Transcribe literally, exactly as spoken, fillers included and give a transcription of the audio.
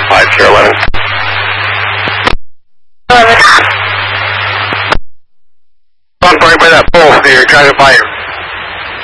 five zero eleven. eleven. I'm sorry by that pole, so you're trying to buy your